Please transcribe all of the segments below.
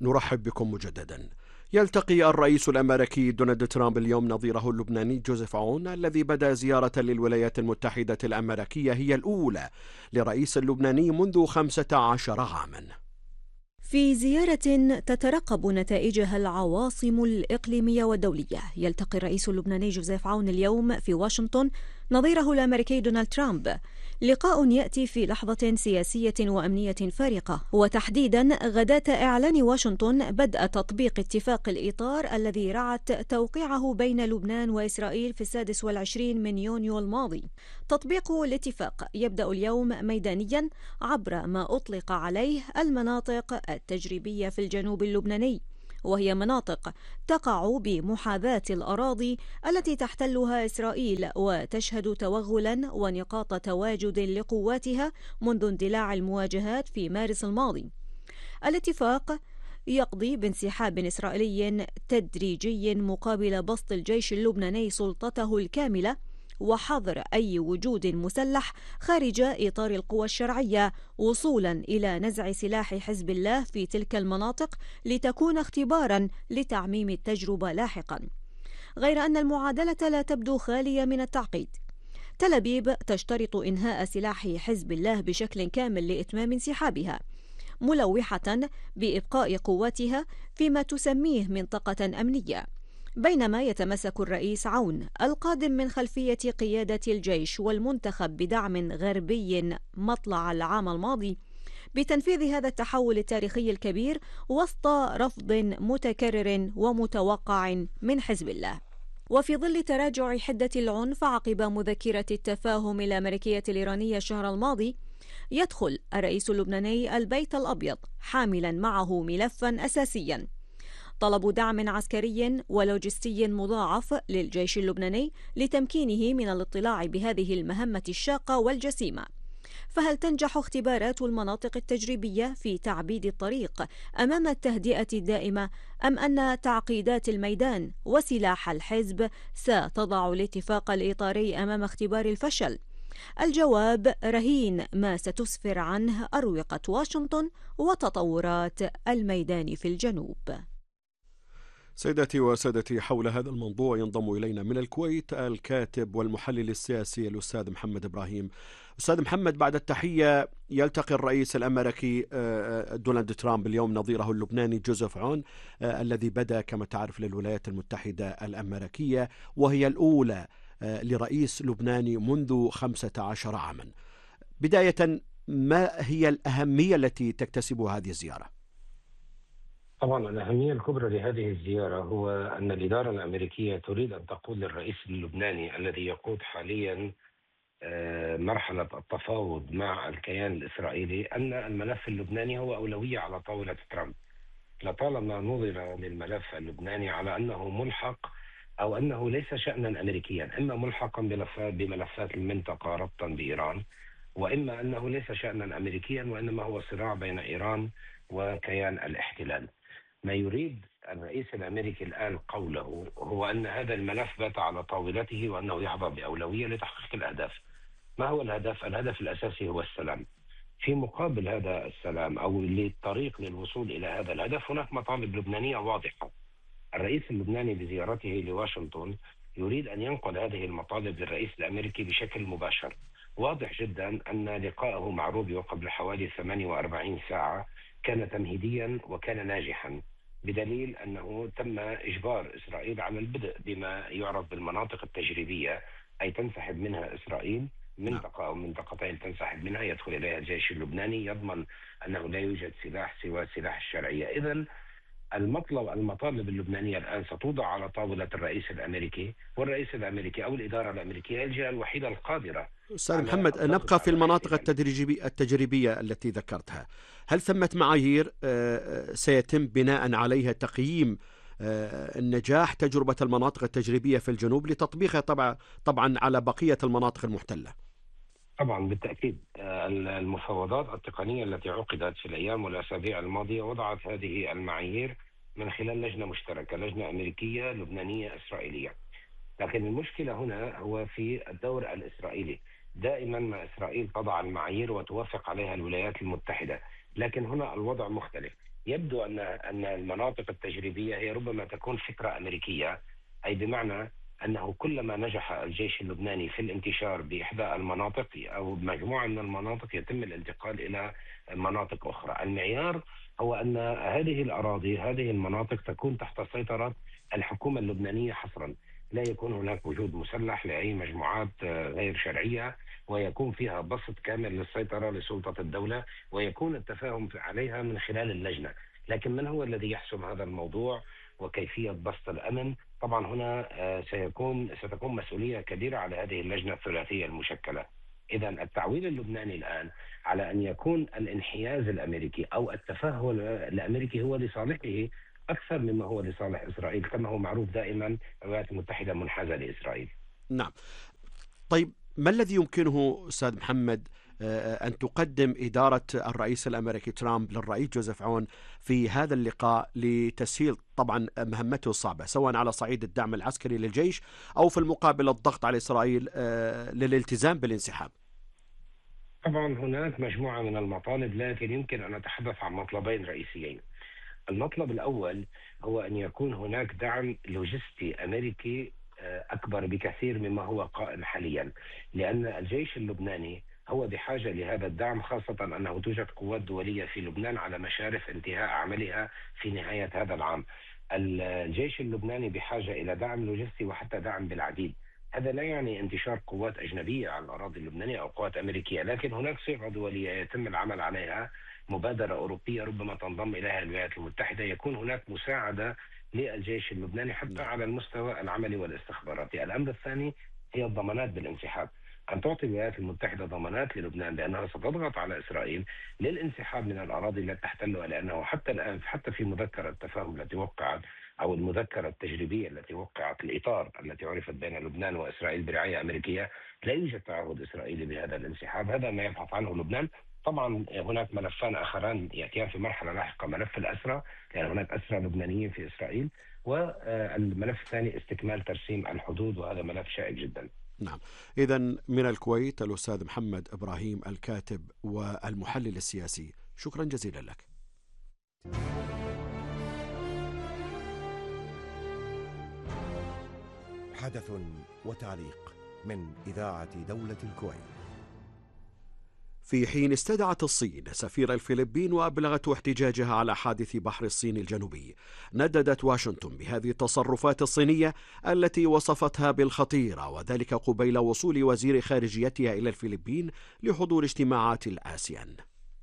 نرحب بكم مجددا. يلتقي الرئيس الأمريكي دونالد ترامب اليوم نظيره اللبناني جوزيف عون الذي بدأ زيارة للولايات المتحدة الأمريكية هي الأولى لرئيس لبناني منذ 15 عاما. في زيارة تترقب نتائجها العواصم الإقليمية والدولية، يلتقي الرئيس اللبناني جوزيف عون اليوم في واشنطن نظيره الأمريكي دونالد ترامب، لقاء يأتي في لحظة سياسية وأمنية فارقة، وتحديدا غداة إعلان واشنطن بدء تطبيق اتفاق الإطار الذي رعت توقيعه بين لبنان وإسرائيل في 26 من يونيو الماضي. تطبيق الاتفاق يبدأ اليوم ميدانيا عبر ما أطلق عليه المناطق التجريبية في الجنوب اللبناني، وهي مناطق تقع بمحاذاة الأراضي التي تحتلها إسرائيل وتشهد توغلا ونقاط تواجد لقواتها منذ اندلاع المواجهات في مارس الماضي. الاتفاق يقضي بانسحاب إسرائيلي تدريجي مقابل بسط الجيش اللبناني سلطته الكاملة وحظر أي وجود مسلح خارج إطار القوى الشرعية، وصولا إلى نزع سلاح حزب الله في تلك المناطق لتكون اختبارا لتعميم التجربة لاحقا. غير أن المعادلة لا تبدو خالية من التعقيد. تل أبيب تشترط إنهاء سلاح حزب الله بشكل كامل لإتمام انسحابها، ملوحة بإبقاء قواتها فيما تسميه منطقة أمنية، بينما يتمسك الرئيس عون القادم من خلفية قيادة الجيش والمنتخب بدعم غربي مطلع العام الماضي بتنفيذ هذا التحول التاريخي الكبير وسط رفض متكرر ومتوقع من حزب الله. وفي ظل تراجع حدة العنف عقب مذكرة التفاهم الأمريكية الإيرانية الشهر الماضي، يدخل الرئيس اللبناني البيت الأبيض حاملا معه ملفا أساسيا: طلب دعم عسكري ولوجستي مضاعف للجيش اللبناني لتمكينه من الاطلاع بهذه المهمة الشاقة والجسيمة. فهل تنجح اختبارات المناطق التجريبية في تعبيد الطريق أمام التهدئة الدائمة، أم أن تعقيدات الميدان وسلاح الحزب ستضع الاتفاق الإطاري أمام اختبار الفشل؟ الجواب رهين ما ستسفر عنه أروقة واشنطن وتطورات الميدان في الجنوب. سيداتي وسادتي، حول هذا الموضوع ينضم إلينا من الكويت الكاتب والمحلل السياسي الأستاذ محمد إبراهيم. أستاذ محمد، بعد التحية، يلتقي الرئيس الأمريكي دونالد ترامب اليوم نظيره اللبناني جوزيف عون الذي بدأ كما تعرف للولايات المتحدة الأمريكية، وهي الأولى لرئيس لبناني منذ 15 عاما. بداية، ما هي الأهمية التي تكتسبها هذه الزيارة؟ طبعا الأهمية الكبرى لهذه الزيارة هو أن الإدارة الأمريكية تريد أن تقول للرئيس اللبناني الذي يقود حاليا مرحلة التفاوض مع الكيان الإسرائيلي أن الملف اللبناني هو أولوية على طاولة ترامب. لطالما نظر للملف اللبناني على أنه ملحق أو أنه ليس شأنا أمريكيا، إما ملحقا بملفات المنطقة ربطا بإيران، وإما أنه ليس شأنا أمريكيا وإنما هو صراع بين إيران وكيان الاحتلال. ما يريد الرئيس الأمريكي الآن قوله هو أن هذا الملف بات على طاولته وأنه يحظى بأولوية لتحقيق الأهداف. ما هو الهدف؟ الهدف الأساسي هو السلام. في مقابل هذا السلام أو للطريق للوصول إلى هذا الهدف هناك مطالب لبنانية واضحة. الرئيس اللبناني بزيارته لواشنطن يريد أن ينقل هذه المطالب للرئيس الأمريكي بشكل مباشر. واضح جدا أن لقائه مع روبيو قبل حوالي 48 ساعة كان تمهيديا وكان ناجحا، بدليل أنه تم إجبار إسرائيل على البدء بما يعرف بالمناطق التجريبية، أي تنسحب منها إسرائيل منطقة أو منطقتين تنسحب منها، يدخل إليها الجيش اللبناني، يضمن أنه لا يوجد سلاح سوى سلاح الشرعية. إذن المطالب اللبنانية الآن ستوضع على طاولة الرئيس الأمريكي، والرئيس الأمريكي أو الإدارة الأمريكية هي الجهة الوحيدة القادرة. أستاذ محمد، نبقى في المناطق التجريبية التي ذكرتها. هل ثمة معايير سيتم بناء عليها تقييم النجاح تجربة المناطق التجريبية في الجنوب لتطبيقها طبعا على بقية المناطق المحتلة؟ طبعا بالتأكيد. المفاوضات التقنية التي عقدت في الأيام والأسابيع الماضية وضعت هذه المعايير من خلال لجنة مشتركة، لجنة أمريكية لبنانية إسرائيلية. لكن المشكلة هنا هو في الدور الإسرائيلي. دائما ما إسرائيل تضع المعايير وتوافق عليها الولايات المتحدة، لكن هنا الوضع مختلف. يبدو أن المناطق التجريبية هي ربما تكون فكرة أمريكية، أي بمعنى أنه كلما نجح الجيش اللبناني في الانتشار بإحدى المناطق أو مجموعة من المناطق يتم الانتقال إلى مناطق أخرى. المعيار هو أن هذه الأراضي، هذه المناطق تكون تحت سيطرة الحكومة اللبنانية حصرا، لا يكون هناك وجود مسلح لأي مجموعات غير شرعية، ويكون فيها بسط كامل للسيطرة لسلطة الدولة، ويكون التفاهم عليها من خلال اللجنة. لكن من هو الذي يحسم هذا الموضوع وكيفية بسط الأمن؟ طبعا هنا ستكون مسؤولية كبيرة على هذه اللجنة الثلاثية المشكلة. إذا التعويل اللبناني الآن على أن يكون الانحياز الأمريكي أو التفاهم الأمريكي هو لصالحه أكثر مما هو لصالح إسرائيل، كما هو معروف دائما الولايات المتحدة منحازة لإسرائيل. نعم. طيب، ما الذي يمكنه أستاذ محمد أن تقدم إدارة الرئيس الأمريكي ترامب للرئيس جوزيف عون في هذا اللقاء لتسهيل طبعا مهمته الصعبة، سواء على صعيد الدعم العسكري للجيش أو في المقابل الضغط على إسرائيل للالتزام بالانسحاب؟ طبعا هناك مجموعة من المطالب، لكن يمكن أن أتحدث عن مطلبين رئيسيين. المطلب الأول هو أن يكون هناك دعم لوجستي أمريكي أكبر بكثير مما هو قائم حاليا، لأن الجيش اللبناني هو بحاجة لهذا الدعم، خاصة أنه توجد قوات دولية في لبنان على مشارف انتهاء عملها في نهاية هذا العام. الجيش اللبناني بحاجة إلى دعم لوجستي وحتى دعم بالعديد. هذا لا يعني انتشار قوات أجنبية على الأراضي اللبنانية أو قوات أمريكية، لكن هناك صيغة دولية يتم العمل عليها، مبادرة أوروبية ربما تنضم إليها الولايات المتحدة، يكون هناك مساعدة للجيش اللبناني حتى على المستوى العملي والاستخباراتي. الأمر الثاني هي الضمانات بالانسحاب، أن تعطي الولايات المتحدة ضمانات للبنان بأنها ستضغط على إسرائيل للانسحاب من الأراضي التي تحتلها، لأنه حتى الآن حتى في مذكرة التفاهم التي وقعت أو المذكرة التجريبية التي وقعت، الإطار التي عرفت بين لبنان وإسرائيل برعاية أمريكية، لا يوجد تعهد إسرائيلي بهذا الانسحاب. هذا ما يبحث عنه لبنان. طبعا هناك ملفان آخران يأتيان في مرحلة لاحقة، ملف الأسرى، لأن هناك أسرى لبنانيين في إسرائيل، والملف الثاني استكمال ترسيم الحدود، وهذا ملف شائك جدا. نعم. إذا من الكويت الأستاذ محمد إبراهيم، الكاتب والمحلل السياسي، شكرا جزيلا لك. حدث وتعليق من إذاعة دولة الكويت. في حين استدعت الصين سفير الفلبين وأبلغته احتجاجها على حادث بحر الصين الجنوبي، نددت واشنطن بهذه التصرفات الصينية التي وصفتها بالخطيرة، وذلك قبيل وصول وزير خارجيتها إلى الفلبين لحضور اجتماعات الآسيان.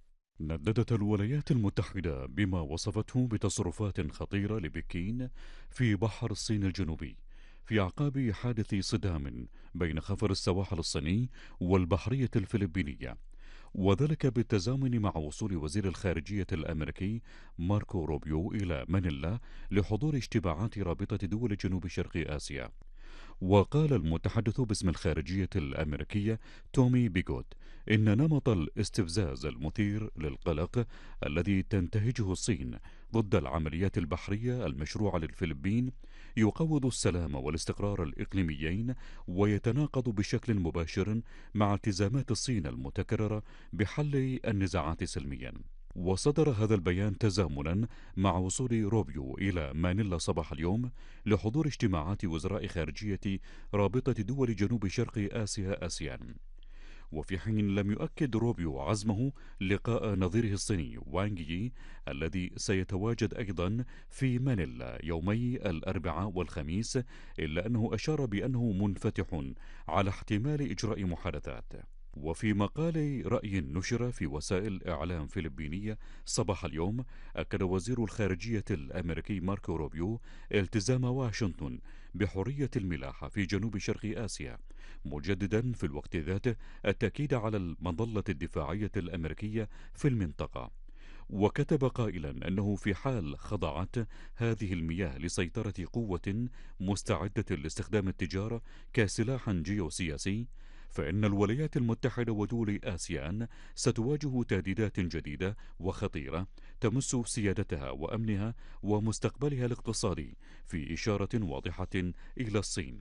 نددت الولايات المتحدة بما وصفته بتصرفات خطيرة لبكين في بحر الصين الجنوبي في أعقاب حادث صدام بين خفر السواحل الصيني والبحرية الفلبينية، وذلك بالتزامن مع وصول وزير الخارجية الأمريكي ماركو روبيو إلى مانيلا لحضور اجتماعات رابطة دول جنوب شرق آسيا. وقال المتحدث باسم الخارجية الأمريكية تومي بيغوت إن نمط الاستفزاز المثير للقلق الذي تنتهجه الصين ضد العمليات البحرية المشروعة للفلبين يقوض السلام والاستقرار الإقليميين، ويتناقض بشكل مباشر مع التزامات الصين المتكررة بحل النزاعات سلميا. وصدر هذا البيان تزامنا مع وصول روبيو إلى مانيلا صباح اليوم لحضور اجتماعات وزراء خارجية رابطة دول جنوب شرق آسيا آسيان. وفي حين لم يؤكد روبيو عزمه لقاء نظيره الصيني وانغ يي الذي سيتواجد أيضا في مانيلا يومي الأربعاء والخميس، إلا أنه أشار بأنه منفتح على احتمال إجراء محادثات. وفي مقال رأي نشر في وسائل إعلام فلبينية صباح اليوم، أكد وزير الخارجية الأمريكي ماركو روبيو التزام واشنطن بحرية الملاحة في جنوب شرق آسيا، مجددا في الوقت ذاته التأكيد على المظلة الدفاعية الأمريكية في المنطقة. وكتب قائلا أنه في حال خضعت هذه المياه لسيطرة قوة مستعدة لاستخدام التجارة كسلاح جيوسياسي، فإن الولايات المتحدة ودول آسيان ستواجه تهديدات جديدة وخطيرة تمس سيادتها وأمنها ومستقبلها الاقتصادي، في إشارة واضحة إلى الصين.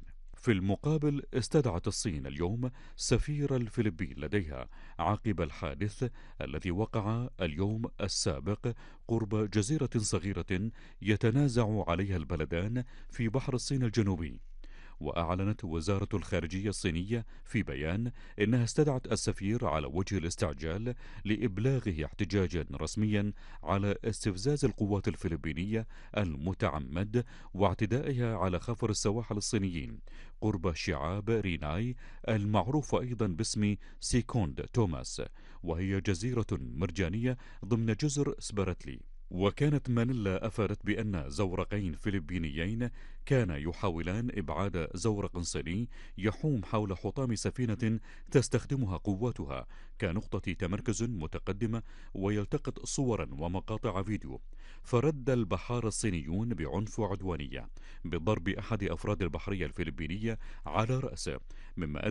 في المقابل استدعت الصين اليوم سفير الفلبين لديها عقب الحادث الذي وقع اليوم السابق قرب جزيرة صغيرة يتنازع عليها البلدان في بحر الصين الجنوبي. وأعلنت وزارة الخارجية الصينية في بيان إنها استدعت السفير على وجه الاستعجال لإبلاغه احتجاجا رسميا على استفزاز القوات الفلبينية المتعمد واعتدائها على خفر السواحل الصينيين قرب شعاب ريناي المعروف أيضا باسم سيكوند توماس، وهي جزيرة مرجانية ضمن جزر سبارتلي. وكانت مانيلا أفادت بأن زورقين فلبينيين كانا يحاولان إبعاد زورق صيني يحوم حول حطام سفينة تستخدمها قواتها كنقطة تمركز متقدمة ويلتقط صورا ومقاطع فيديو. فرد البحار الصينيون بعنف وعدوانية بضرب أحد أفراد البحرية الفلبينية على رأسه، مما